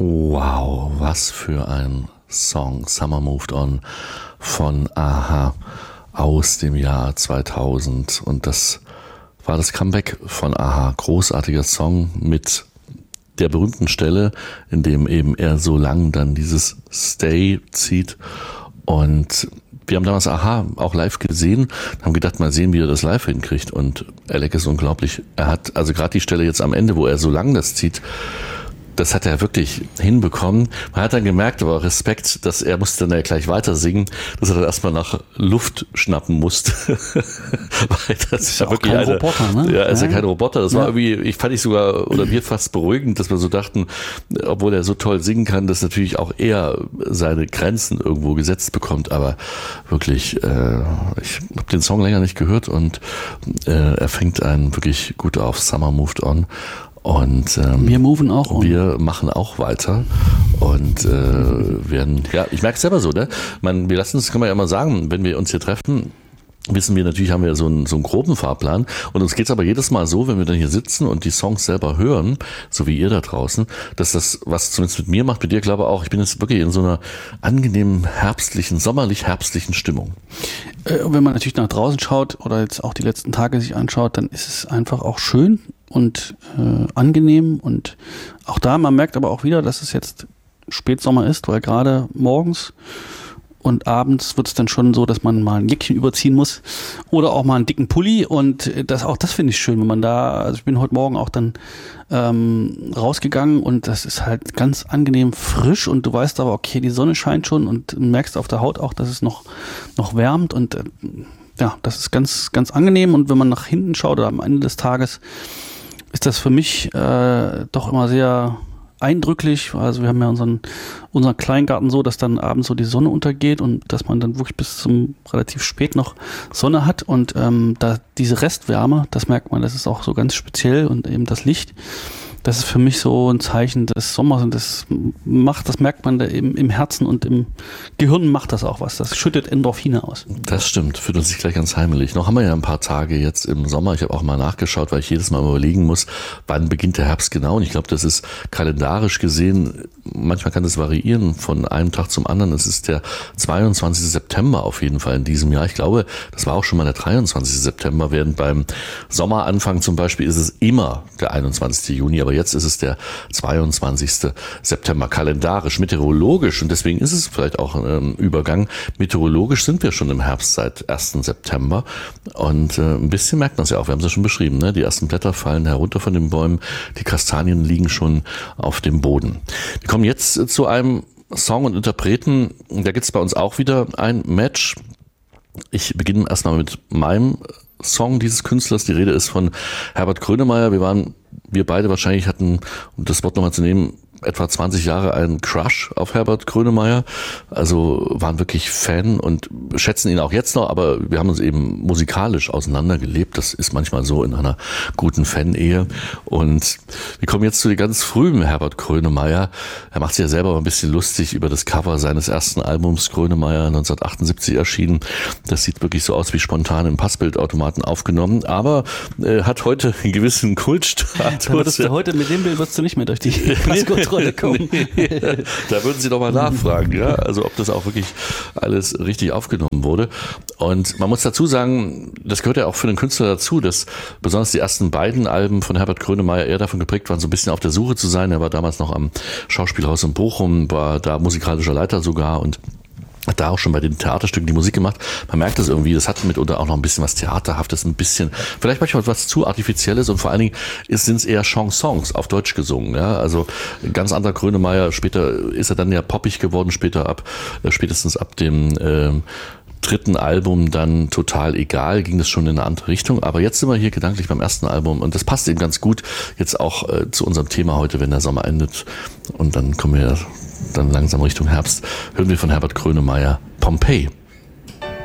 Wow, was für ein Song. Summer Moved On von a-ha aus dem Jahr 2000. Und das war das Comeback von a-ha. Großartiger Song mit der berühmten Stelle, in dem eben er so lang dann dieses Stay zieht. Und wir haben damals a-ha auch live gesehen, haben gedacht, mal sehen, wie er das live hinkriegt. Und Alec ist unglaublich. Er hat also gerade die Stelle jetzt am Ende, wo er so lang das zieht, das hat er wirklich hinbekommen. Man hat dann gemerkt, aber Respekt, dass er musste dann ja gleich weiter singen, dass er dann erstmal nach Luft schnappen musste. Weil das ist ja wirklich kein Roboter, ne? Ja, ist ja kein Roboter. Das war irgendwie, fand ich sogar, oder wir fast beruhigend, dass wir so dachten, obwohl er so toll singen kann, dass natürlich auch er seine Grenzen irgendwo gesetzt bekommt. Aber wirklich, ich habe den Song länger nicht gehört und er fängt einen wirklich gut auf. Summer Moved On. Und wir moven auch on. Wir machen auch weiter und werden, ja, ich merke es selber so, ne? Wir lassen es, kann man ja mal sagen, wenn wir uns hier treffen, wissen wir natürlich, haben wir so einen groben Fahrplan und uns geht's aber jedes Mal so, wenn wir dann hier sitzen und die Songs selber hören, so wie ihr da draußen, dass das, was zumindest mit mir macht, mit dir glaube auch, ich bin jetzt wirklich in so einer angenehmen herbstlichen, sommerlich-herbstlichen Stimmung. Wenn man natürlich nach draußen schaut oder jetzt auch die letzten Tage sich anschaut, dann ist es einfach auch schön und angenehm und auch da, man merkt aber auch wieder, dass es jetzt Spätsommer ist, weil gerade morgens und abends wird es dann schon so, dass man mal ein Jäckchen überziehen muss oder auch mal einen dicken Pulli und das finde ich schön, wenn man da, also ich bin heute Morgen auch dann rausgegangen und das ist halt ganz angenehm frisch und du weißt aber, okay, die Sonne scheint schon und merkst auf der Haut auch, dass es noch wärmt und ja, das ist ganz, ganz angenehm und wenn man nach hinten schaut oder am Ende des Tages ist das für mich doch immer sehr eindrücklich. Also wir haben ja unseren Kleingarten so, dass dann abends so die Sonne untergeht und dass man dann wirklich bis zum relativ spät noch Sonne hat und da diese Restwärme, das merkt man, das ist auch so ganz speziell und eben das Licht. Das ist für mich so ein Zeichen des Sommers und das merkt man da eben im Herzen und im Gehirn macht das auch was. Das schüttet Endorphine aus. Das stimmt, fühlt uns sich gleich ganz heimelig. Noch haben wir ja ein paar Tage jetzt im Sommer. Ich habe auch mal nachgeschaut, weil ich jedes Mal überlegen muss, wann beginnt der Herbst genau. Und ich glaube, das ist kalendarisch gesehen, manchmal kann das variieren von einem Tag zum anderen. Es ist der 22. September auf jeden Fall in diesem Jahr. Ich glaube, das war auch schon mal der 23. September, während beim Sommeranfang zum Beispiel ist es immer der 21. Juni, aber jetzt ist es der 22. September, kalendarisch, meteorologisch und deswegen ist es vielleicht auch ein Übergang. Meteorologisch sind wir schon im Herbst seit 1. September und ein bisschen merkt man es ja auch, wir haben es ja schon beschrieben, ne? Die ersten Blätter fallen herunter von den Bäumen, die Kastanien liegen schon auf dem Boden. Wir kommen jetzt zu einem Song und Interpreten, da gibt es bei uns auch wieder ein Match. Ich beginne erstmal mit meinem Song dieses Künstlers. Die Rede ist von Herbert Grönemeyer. Wir beide wahrscheinlich hatten, um das Wort nochmal zu nehmen, etwa 20 Jahre einen Crush auf Herbert Grönemeyer, also waren wirklich Fan und schätzen ihn auch jetzt noch, aber wir haben uns eben musikalisch auseinandergelebt. Das ist manchmal so in einer guten Fan-Ehe. Und wir kommen jetzt zu den ganz frühen Herbert Grönemeyer. Er macht sich ja selber ein bisschen lustig über das Cover seines ersten Albums Grönemeyer 1978 erschienen. Das sieht wirklich so aus wie spontan im Passbildautomaten aufgenommen, aber hat heute einen gewissen Kultstatus. Heute mit dem Bild wirst du nicht mehr durch die Passkontrolle kommen. Da würden Sie doch mal nachfragen, ja, also ob das auch wirklich alles richtig aufgenommen wurde. Und man muss dazu sagen, das gehört ja auch für den Künstler dazu, dass besonders die ersten beiden Alben von Herbert Grönemeyer eher davon geprägt waren, so ein bisschen auf der Suche zu sein. Er war damals noch am Schauspielhaus in Bochum, war da musikalischer Leiter sogar und hat da auch schon bei den Theaterstücken die Musik gemacht. Man merkt das irgendwie, das hat mitunter auch noch ein bisschen was Theaterhaftes, ein bisschen, vielleicht manchmal was zu Artifizielles und vor allen Dingen sind es eher Chansons auf Deutsch gesungen. Ja? Also ein ganz anderer Grönemeyer, später ist er dann ja poppig geworden, spätestens ab dem dritten Album dann Total egal, ging das schon in eine andere Richtung, aber jetzt sind wir hier gedanklich beim ersten Album und das passt eben ganz gut jetzt auch zu unserem Thema heute, wenn der Sommer endet und dann kommen wir dann langsam Richtung Herbst, hören wir von Herbert Grönemeyer Pompeii.